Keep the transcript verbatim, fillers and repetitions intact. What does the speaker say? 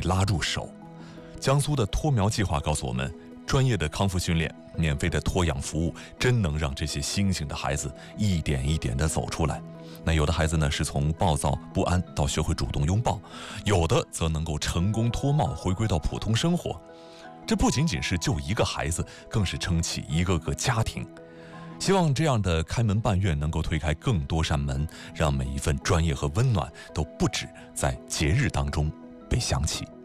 拉入手。江苏的脱苗计划告诉我们，专业的康复训练、免费的托养服务，真能让这些星星的孩子一点一点地走出来。那有的孩子呢，是从暴躁不安到学会主动拥抱，有的则能够成功脱帽，回归到普通生活。这不仅仅是救一个孩子，更是撑起一个个家庭。希望这样的开门半月能够推开更多扇门，让每一份专业和温暖都不止在节日当中被想起。